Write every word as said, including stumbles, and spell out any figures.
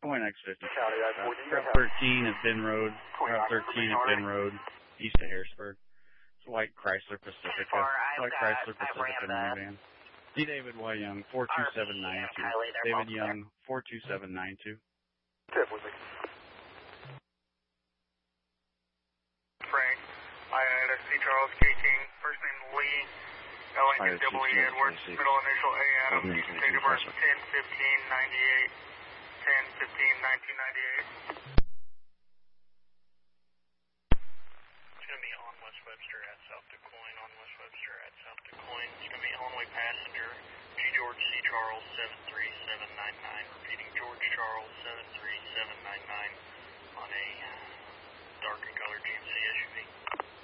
Point X fifty. Uh, Route thirteen at Ben Road. Route thirteen at Ben Road, east of Harrisburg. It's a white Chrysler Pacifica. White Chrysler Pacifica minivan. D. David Y. Young, four two seven nine two. David Young, four two seven nine two. Frank, I had a C. Charles K. King, first name Lee, L. Lincoln, double E. Edwards, middle initial A. Adams, date of birth ten fifteen ninety-eight, ten fifteen nineteen ninety-eight. It's going to be on West Webster at South DeCoin, on West Webster at South DeCoin. It's going to be Illinois passenger, G. George C. Charles, seven three seven nine nine. Repeating, George Charles, seven three seven nine nine on a dark and colored G M C S U V.